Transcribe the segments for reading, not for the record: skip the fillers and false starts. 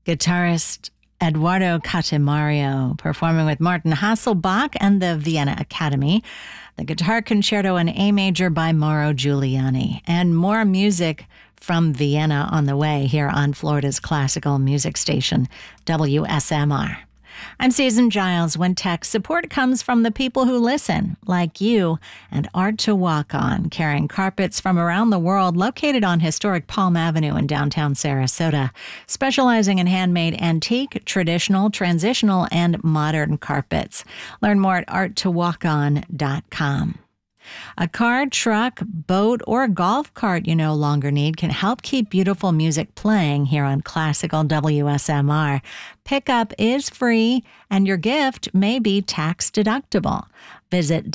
guitarist Eduardo Catemario performing with Martin Hasselbach and the Vienna Academy, the Guitar Concerto in A Major by Mauro Giuliani, and more music from Vienna on the way here on Florida's classical music station, WSMR. I'm Susan Giles. When tech support comes from the people who listen, like you, and Art to Walk On, carrying carpets from around the world, located on historic Palm Avenue in downtown Sarasota, specializing in handmade antique, traditional, transitional, and modern carpets. Learn more at arttowalkon.com. A car, truck, boat, or golf cart you no longer need can help keep beautiful music playing here on Classical WSMR. Pickup is free, and your gift may be tax deductible. Visit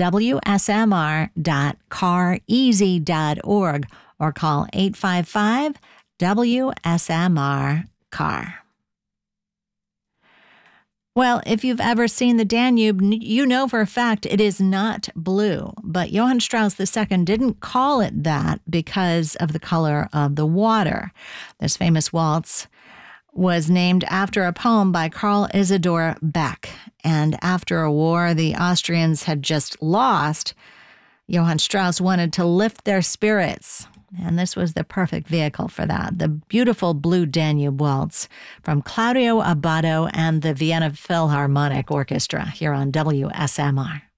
wsmr.careasy.org or call 855-WSMR-CAR. Well, if you've ever seen the Danube, you know for a fact it is not blue. But Johann Strauss II didn't call it that because of the color of the water. This famous waltz was named after a poem by Carl Isidor Beck. And after a war the Austrians had just lost, Johann Strauss wanted to lift their spirits. And this was the perfect vehicle for that. The beautiful Blue Danube Waltz from Claudio Abbado and the Vienna Philharmonic Orchestra here on WSMR.